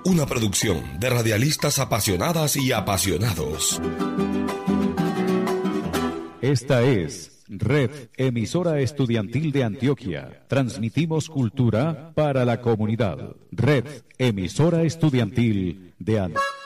Una producción de radialistas apasionadas y apasionados. Esta es Red Emisora Estudiantil de Antioquia. Transmitimos cultura para la comunidad. Red Emisora Estudiantil de Antioquia.